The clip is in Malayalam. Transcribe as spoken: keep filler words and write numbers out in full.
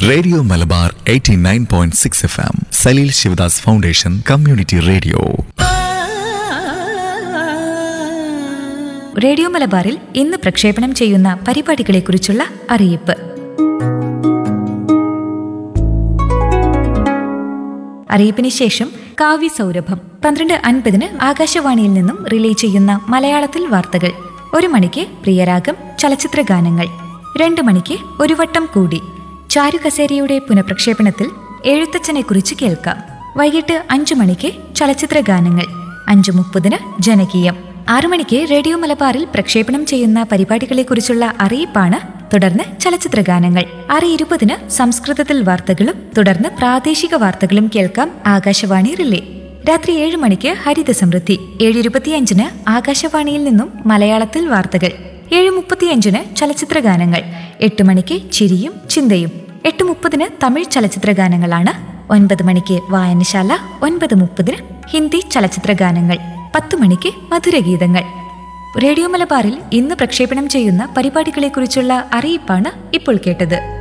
Radio Malabar eighty nine point six F M Saleel Sivadas foundation community radio. Radio മലബാറിൽ ഇന്ന് പ്രക്ഷേപണം ചെയ്യുന്ന പരിപാടികളെക്കുറിച്ചുള്ള അറിയിപ്പ്. അറിയിപ്പിന് ശേഷം കാവ്യ സൗരഭം പന്ത്രണ്ട് അൻപതിന് ആകാശവാണിയിൽ നിന്നും റിലേ ചെയ്യുന്ന മലയാളത്തിൽ വാർത്തകൾ. ഒരു മണിക്ക് പ്രിയരാഗം ചലച്ചിത്ര ഗാനങ്ങൾ. രണ്ടു മണിക്ക് ഒരു വട്ടം കൂടി ചാരുകസേരയുടെ പുനഃപ്രക്ഷേപണത്തിൽ എഴുത്തച്ഛനെക്കുറിച്ച് കേൾക്കാം. വൈകിട്ട് അഞ്ചു മണിക്ക് ചലച്ചിത്ര ഗാനങ്ങൾ. അഞ്ചു മുപ്പതിന് ജനകീയം. ആറു മണിക്ക് റേഡിയോ മലബാറിൽ പ്രക്ഷേപണം ചെയ്യുന്ന പരിപാടികളെക്കുറിച്ചുള്ള അറിയിപ്പാണ്. തുടർന്ന് ചലച്ചിത്ര ഗാനങ്ങൾ. ആറ് ഇരുപതിന് സംസ്കൃതത്തിൽ വാർത്തകളും തുടർന്ന് പ്രാദേശിക വാർത്തകളും കേൾക്കാം ആകാശവാണി റിലേ. രാത്രി ഏഴ് മണിക്ക് ഹരിത സമൃദ്ധി. ഏഴ് ഇരുപത്തിയഞ്ചിന് ആകാശവാണിയിൽ നിന്നും മലയാളത്തിൽ വാർത്തകൾ. ഏഴ് മുപ്പത്തിയഞ്ചിന് ചലച്ചിത്ര ഗാനങ്ങൾ. എട്ട് മണിക്ക് ചിരിയും ചിന്തയും. എട്ട് മുപ്പതിന് തമിഴ് ചലച്ചിത്ര ഗാനങ്ങളാണ്. ഒൻപത് മണിക്ക് വായനശാല. ഒൻപത് മുപ്പതിന് ഹിന്ദി ചലച്ചിത്ര ഗാനങ്ങൾ. പത്ത് മണിക്ക് മധുരഗീതങ്ങൾ. റേഡിയോ മലബാറിൽ ഇന്ന് പ്രക്ഷേപണം ചെയ്യുന്ന പരിപാടികളെക്കുറിച്ചുള്ള അറിയിപ്പാണ് ഇപ്പോൾ കേട്ടത്.